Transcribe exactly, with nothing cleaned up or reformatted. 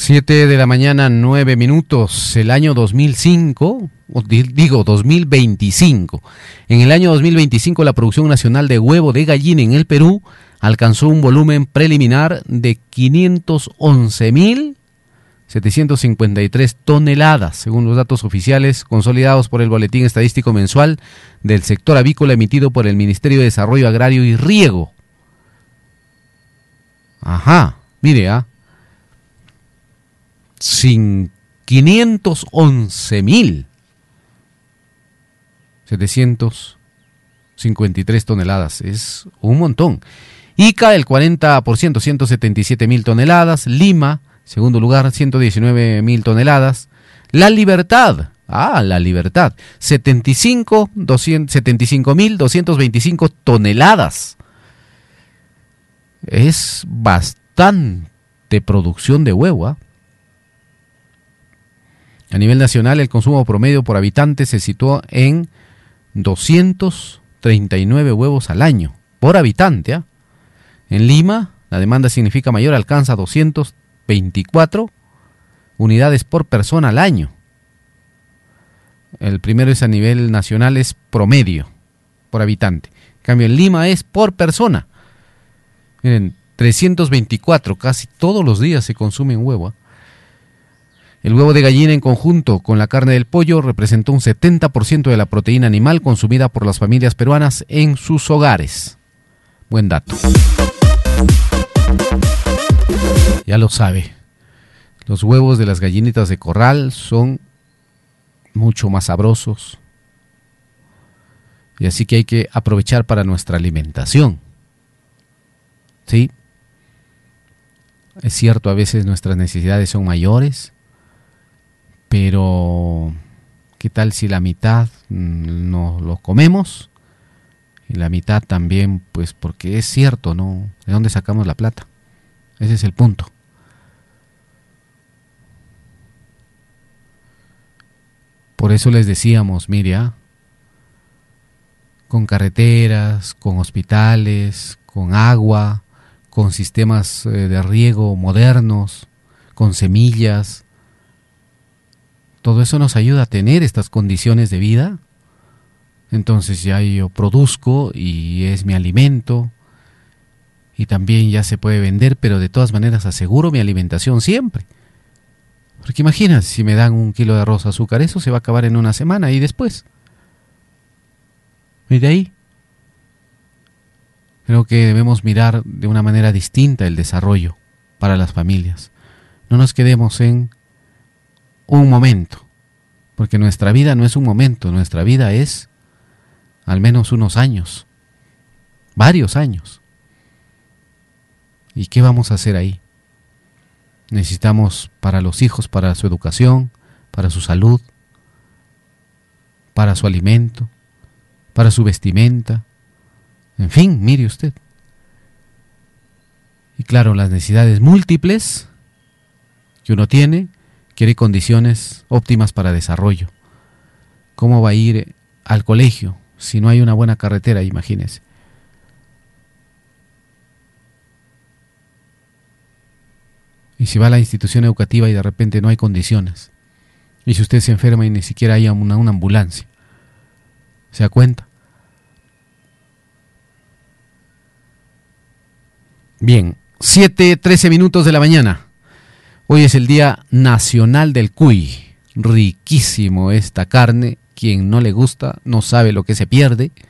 Siete de la mañana, nueve minutos. El año dos mil cinco, digo dos mil veinticinco. En el año dos mil veinticinco la producción nacional de huevo de gallina en el Perú alcanzó un volumen preliminar de quinientos once mil setecientos cincuenta y tres toneladas, según los datos oficiales consolidados por el Boletín Estadístico Mensual del Sector Avícola emitido por el Ministerio de Desarrollo Agrario y Riego. Ajá, mire, ¿ah? Sin quinientos once mil setecientos cincuenta y tres toneladas, es un montón. Ica, el cuarenta por ciento, ciento setenta y siete mil toneladas. Lima, segundo lugar, ciento diecinueve mil toneladas. La Libertad, ah, La Libertad, setenta y cinco mil doscientos veinticinco toneladas. Es bastante producción de huevo, ¿eh? A nivel nacional, el consumo promedio por habitante se situó en doscientos treinta y nueve huevos al año, por habitante, ¿eh? En Lima, la demanda significa mayor, alcanza doscientos veinticuatro unidades por persona al año. El primero es a nivel nacional, es promedio, por habitante. En cambio, en Lima es por persona. Miren, trescientos veinticuatro, casi todos los días se consume un huevo, ¿eh? El huevo de gallina en conjunto con la carne del pollo representó un setenta por ciento de la proteína animal consumida por las familias peruanas en sus hogares. Buen dato. Ya lo sabe, los huevos de las gallinitas de corral son mucho más sabrosos. Y así que hay que aprovechar para nuestra alimentación. ¿Sí? Es cierto, a veces nuestras necesidades son mayores, pero ¿qué tal si la mitad no lo comemos? Y la mitad también, pues porque es cierto, ¿no? ¿De dónde sacamos la plata? Ese es el punto. Por eso les decíamos, mire, ¿eh? Con carreteras, con hospitales, con agua, con sistemas de riego modernos, con semillas, todo eso nos ayuda a tener estas condiciones de vida. Entonces ya yo produzco y es mi alimento y también ya se puede vender, pero de todas maneras aseguro mi alimentación siempre. Porque imagina, si me dan un kilo de arroz azúcar, eso se va a acabar en una semana y después. Y de ahí creo que debemos mirar de una manera distinta el desarrollo para las familias. No nos quedemos en un momento, porque nuestra vida no es un momento, nuestra vida es al menos unos años, varios años. ¿Y qué vamos a hacer ahí? Necesitamos para los hijos, para su educación, para su salud, para su alimento, para su vestimenta, en fin, mire usted. Y claro, las necesidades múltiples que uno tiene, quiere condiciones óptimas para desarrollo. ¿Cómo va a ir al colegio si no hay una buena carretera? Imagínese. Y si va a la institución educativa y de repente no hay condiciones. Y si usted se enferma y ni siquiera hay una, una ambulancia. ¿Se da cuenta? Bien, siete, trece minutos de la mañana. Hoy es el Día Nacional del Cuy. Riquísimo esta carne. Quien no le gusta no sabe lo que se pierde.